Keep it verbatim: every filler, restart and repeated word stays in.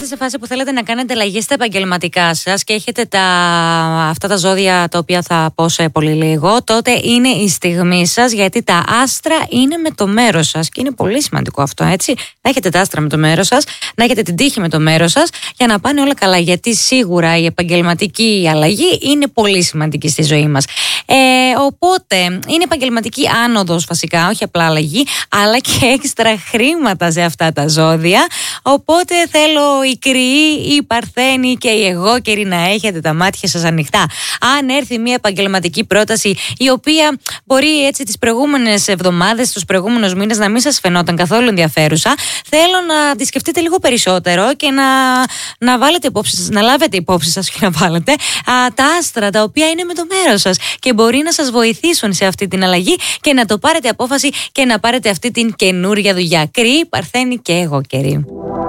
είστε σε φάση που θέλετε να κάνετε αλλαγές στα επαγγελματικά σας και έχετε τα, αυτά τα ζώδια τα οποία θα πω σε πολύ λίγο, τότε είναι η στιγμή σας, γιατί τα άστρα είναι με το μέρος σας και είναι πολύ σημαντικό αυτό, έτσι. Να έχετε τα άστρα με το μέρος σας, να έχετε την τύχη με το μέρος σας για να πάνε όλα καλά, γιατί σίγουρα η επαγγελματική αλλαγή είναι πολύ σημαντική στη ζωή μας. Ε, οπότε είναι επαγγελματική άνοδος βασικά, όχι απλά αλλαγή, αλλά και έξτρα χρήματα σε αυτά τα ζώδια. Οπότε θέλω οι Κρυοί, οι Παρθένοι και οι Αιγόκεροι να έχετε τα μάτια σας ανοιχτά. Αν έρθει μια επαγγελματική πρόταση η οποία μπορεί έτσι τις προηγούμενες εβδομάδες, τους προηγούμενους μήνες να μην σας φαινόταν καθόλου ενδιαφέρουσα, θέλω να τη σκεφτείτε λίγο περισσότερο και να, να, βάλετε υπόψη σας, να λάβετε υπόψη σας και να βάλετε α, τα άστρα τα οποία είναι με το μέρος σας και μπορεί να σας βοηθήσουν σε αυτή την αλλαγή και να το πάρετε απόφαση και να πάρετε αυτή την καινούρια δουλειά. Κρυοί, Παρθένοι και Αιγόκεροι.